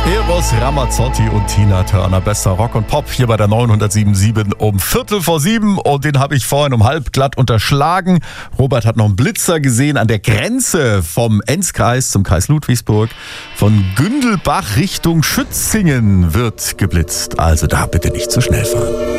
Eros Ramazzotti und Tina Turner, bester Rock und Pop hier bei der 907.7 um 6:45 und den habe ich vorhin um halb glatt unterschlagen. Robert hat noch einen Blitzer gesehen an der Grenze vom Enzkreis zum Kreis Ludwigsburg. Von Gündelbach Richtung Schützingen wird geblitzt, also da bitte nicht zu schnell fahren.